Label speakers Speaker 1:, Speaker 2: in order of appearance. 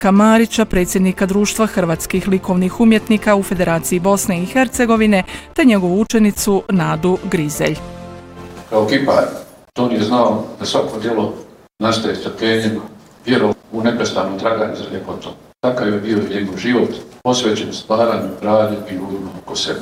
Speaker 1: Ratka Marića, predsjednika Društva hrvatskih likovnih umjetnika u Federaciji Bosne i Hercegovine, te njegovu učenicu Nadu Grizelj.
Speaker 2: Kao kipar, on je znao da svako djelo nastaje strpljenjem, vjerom u neprestanu traganje za ljepotom. Takav je bio njegov život, posvećen stvaranju, radu i ljudima oko sebe.